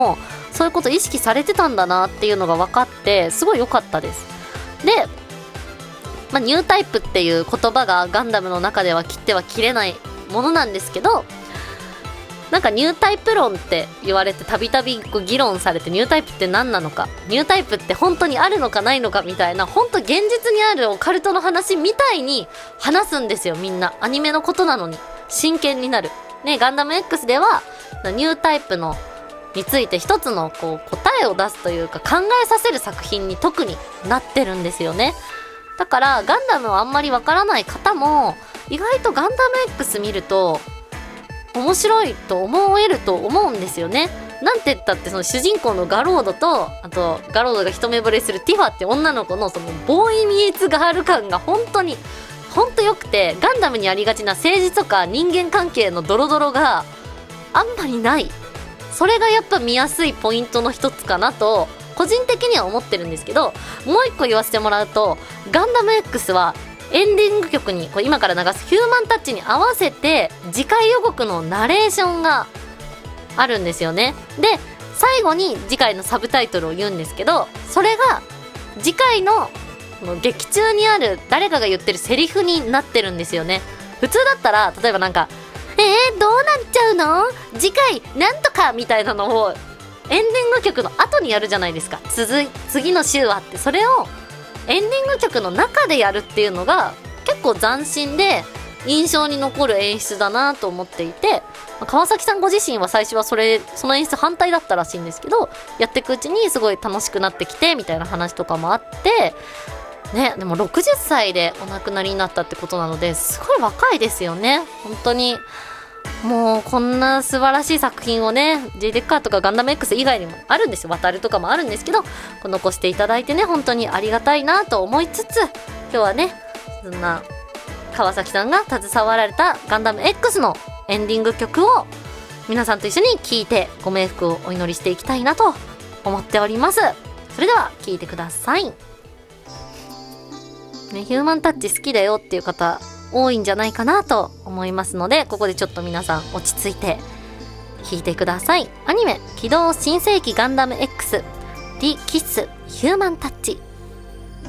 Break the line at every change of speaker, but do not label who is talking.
そういうこと意識されてたんだなっていうのが分かってすごい良かったです。で、ニュータイプっていう言葉がガンダムの中では切っては切れないものなんですけど、なんかニュータイプ論って言われてたびたび議論されて、ニュータイプって何なのか、ニュータイプって本当にあるのかないのかみたいな、本当現実にあるオカルトの話みたいに話すんですよ。みんなアニメのことなのに真剣になるね。ガンダム X ではニュータイプのについて一つの答えを出すというか、考えさせる作品に特になってるんですよね。だからガンダムはあんまりわからない方も意外とガンダム X 見ると面白いと思えると思うんですよね。なんて言ったってその主人公のガロードと、あとガロードが一目惚れするティファって女の子のそのボーイミーツガール感が本当良くて、ガンダムにありがちな政治とか人間関係のドロドロがあんまりない。それがやっぱ見やすいポイントの一つかなと個人的には思ってるんですけど、もう一個言わせてもらうと、ガンダム X はエンディング曲に今から流すヒューマンタッチに合わせて次回予告のナレーションがあるんですよね。で、最後に次回のサブタイトルを言うんですけど、それが次回の劇中にある誰かが言ってるセリフになってるんですよね。普通だったら例えばなんかどうなっちゃうの次回なんとかみたいなのをエンディング曲の後にやるじゃないですか。次の週はって、それをエンディング曲の中でやるっていうのが結構斬新で印象に残る演出だなと思っていて、川崎さんご自身は最初はその演出反対だったらしいんですけど、やっていくうちにすごい楽しくなってきてみたいな話とかもあってね。でも60歳でお亡くなりになったってことなので、すごい若いですよね。本当にもうこんな素晴らしい作品をね、J デッカーとかガンダム X 以外にもあるんですよ。渡るとかもあるんですけど、残していただいてね、本当にありがたいなと思いつつ、今日はね、そんな川崎さんが携わられたガンダム X のエンディング曲を皆さんと一緒に聴いてご冥福をお祈りしていきたいなと思っております。それでは聴いてくださいね。ヒューマンタッチ好きだよっていう方多いんじゃないかなと思いますので、ここでちょっと皆さん落ち着いて聴いてください。アニメ機動新世紀ガンダム X ディキッスヒューマンタッチ。